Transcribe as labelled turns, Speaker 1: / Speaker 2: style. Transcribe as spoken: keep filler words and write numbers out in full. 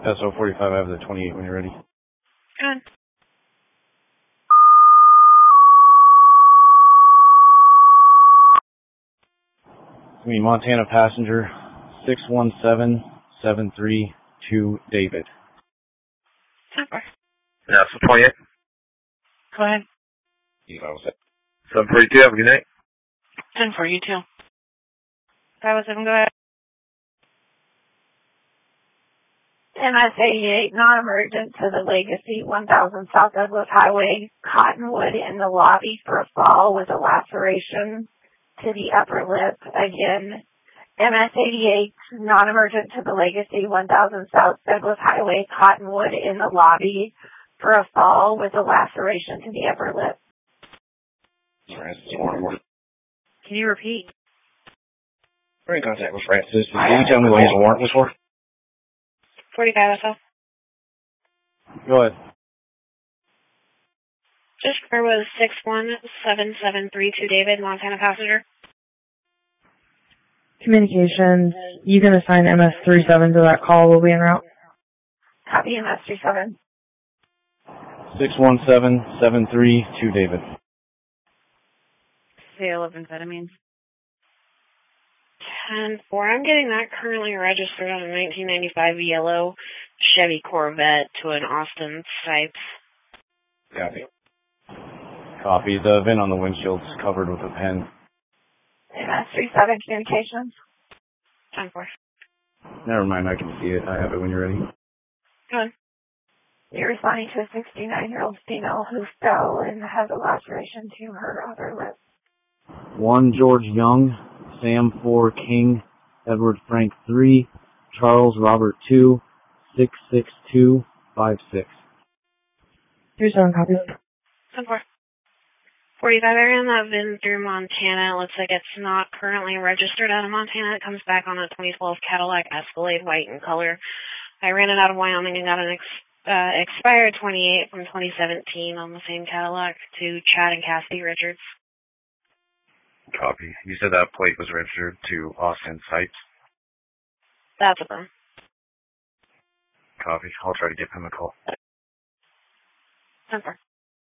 Speaker 1: S O forty-five, I have the twenty-eight when you're ready.
Speaker 2: Good.
Speaker 1: I mean, Montana passenger six one seven seven three two David.
Speaker 2: Super.
Speaker 3: Yeah, so twenty-eight.
Speaker 2: Go ahead.
Speaker 1: You know, set.
Speaker 3: seven forty-two, have a good night.
Speaker 2: ten for you too. five oh seven, go ahead.
Speaker 4: M S eighty-eight, non-emergent to the Legacy one thousand South Douglas Highway, Cottonwood in the lobby for a fall with a laceration to the upper lip. Again, M S eighty-eight, non-emergent to the Legacy one thousand South Douglas Highway, Cottonwood in the lobby for a fall with a laceration to the upper lip.
Speaker 1: Francis,
Speaker 2: Can you repeat?
Speaker 1: we're in contact with Francis. Can you tell me what his warrant was for?
Speaker 2: forty-five S O.
Speaker 1: Go ahead.
Speaker 2: Just car was six one seven seven three two David, Montana passenger.
Speaker 5: Communications, you can assign M S thirty-seven to that call. We'll be en route.
Speaker 4: Copy M S thirty-seven.
Speaker 1: six one seven seven three two David.
Speaker 2: Sale of amphetamines. ten four. I'm getting that currently registered on a nineteen ninety-five yellow Chevy Corvette to an Austin Sipes.
Speaker 1: Copy. Copy. The VIN on the windshield's covered with a pen.
Speaker 4: M S thirty-seven communications.
Speaker 2: ten four.
Speaker 1: Never mind, I can see it. I have it when you're ready.
Speaker 2: Go on.
Speaker 4: You're responding to a sixty-nine-year-old female who fell and has a laceration to her upper lip.
Speaker 1: one George Young, Sam four King, Edward Frank three, Charles Robert two, six six two five six.
Speaker 5: Here's one copy.
Speaker 2: ten four. forty-five, I ran that VIN through Montana. It looks like it's not currently registered out of Montana. It comes back on a twenty twelve Cadillac Escalade, white in color. I ran it out of Wyoming and got an ex, uh, expired twenty-eight from twenty seventeen on the same Cadillac to Chad and Cassidy Richards.
Speaker 3: Copy. You said that plate was registered to Austin Sipes.
Speaker 2: That's a them.
Speaker 3: Copy. I'll try to give him a call.
Speaker 2: ten four.